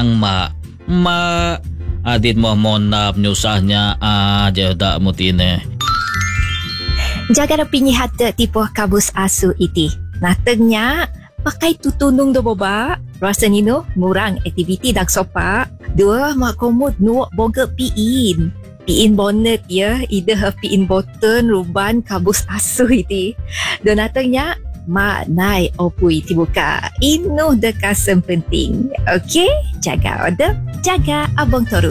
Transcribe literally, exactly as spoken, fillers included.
ang ma. Ma, adit mo monap nyusahnya aja dak mutine. Jaga rapinya hata tipu kabus asu iti. Natengnya pakai tutunung do boba. Rasa nino murang aktiviti dak sopa. Dua mak komod nuak boga piin. Piin bonnet ya, ida piin boten ruban kabus asu iti. Dan natengnya mak nai opui tibuka. Inu dekasem penting. Okey, jaga order, jaga abang toru.